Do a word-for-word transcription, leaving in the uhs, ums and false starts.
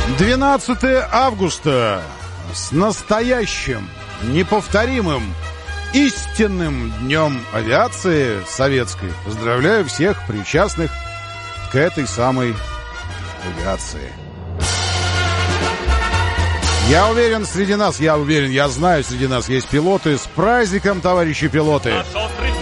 двенадцатое августа с настоящим, неповторимым, истинным днем авиации советской. Поздравляю всех причастных к этой самой авиации. Я уверен, среди нас, я уверен, я знаю, среди нас есть пилоты. С праздником, товарищи пилоты!